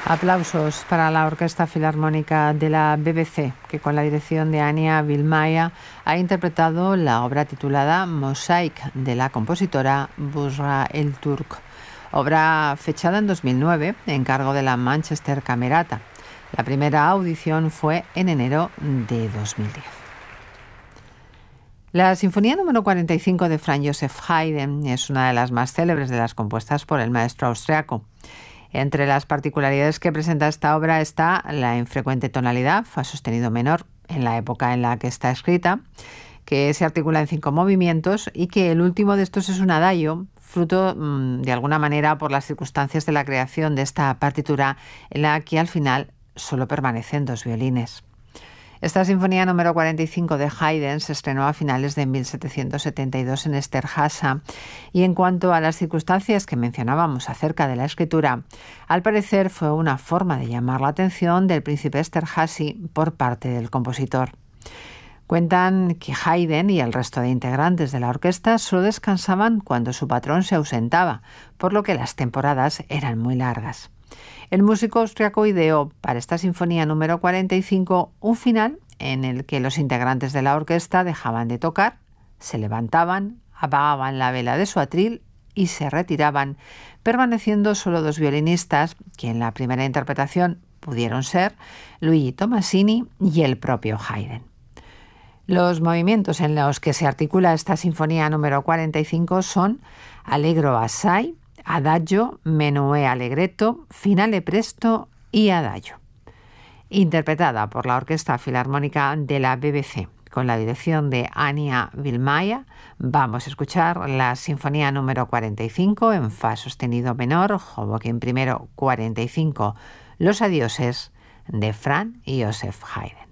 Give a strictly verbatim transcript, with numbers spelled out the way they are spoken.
Aplausos para la Orquesta Filarmónica de la B B C, que con la dirección de Ania Vilmaya ha interpretado la obra titulada Mosaic de la compositora Busra El Turk, obra fechada en dos mil nueve en cargo de la Manchester Camerata. La primera audición fue en enero de dos mil diez. La Sinfonía número cuarenta y cinco de Franz Joseph Haydn es una de las más célebres de las compuestas por el maestro austriaco. Entre las particularidades que presenta esta obra está la infrecuente tonalidad fa sostenido menor en la época en la que está escrita, que se articula en cinco movimientos y que el último de estos es un adagio, fruto mmm, de alguna manera por las circunstancias de la creación de esta partitura en la que al final solo permanecen dos violines. Esta Sinfonía número cuarenta y cinco de Haydn se estrenó a finales de mil setecientos setenta y dos en Esterházy, y en cuanto a las circunstancias que mencionábamos acerca de la escritura, al parecer fue una forma de llamar la atención del príncipe Esterházy por parte del compositor. Cuentan que Haydn y el resto de integrantes de la orquesta solo descansaban cuando su patrón se ausentaba, por lo que las temporadas eran muy largas. El músico austriaco ideó para esta Sinfonía número cuarenta y cinco un final en el que los integrantes de la orquesta dejaban de tocar, se levantaban, apagaban la vela de su atril y se retiraban, permaneciendo solo dos violinistas, que en la primera interpretación pudieron ser Luigi Tomasini y el propio Haydn. Los movimientos en los que se articula esta Sinfonía número cuarenta y cinco son Allegro assai, Adagio, Menuet allegretto, Finale presto y Adagio. Interpretada por la Orquesta Filarmónica de la B B C, con la dirección de Ania Vilmaya, vamos a escuchar la Sinfonía número cuarenta y cinco en fa sostenido menor, Hoboken primero cuarenta y cinco, Los adioses de Franz Joseph Haydn.